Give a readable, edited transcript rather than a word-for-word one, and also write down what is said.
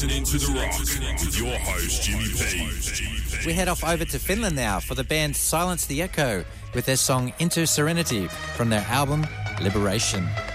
listening to The Rock with your host, Jimmy P. We head off over to Finland now for the band Silence the Echo with their song Into Serenity from their album Liberation.